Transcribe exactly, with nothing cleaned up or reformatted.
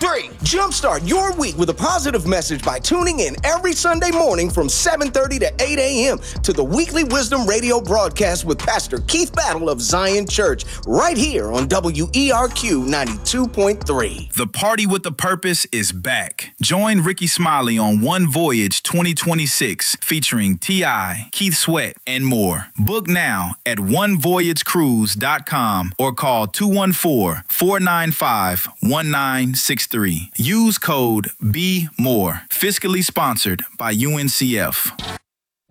three. Jumpstart your week with a positive message by tuning in every Sunday morning from seven thirty to eight a.m. to the weekly Wisdom Radio broadcast with Pastor Keith Battle of Zion Church, right here on W E R Q ninety-two point three. The Party with a Purpose is back. Join Ricky Smiley on One Voyage twenty twenty-six, featuring T I, Keith Sweat, and more. Book now at one voyage cruise dot com or call two one four, four nine five, one nine six three. Use code B M O R E. Fiscally sponsored by U N C F.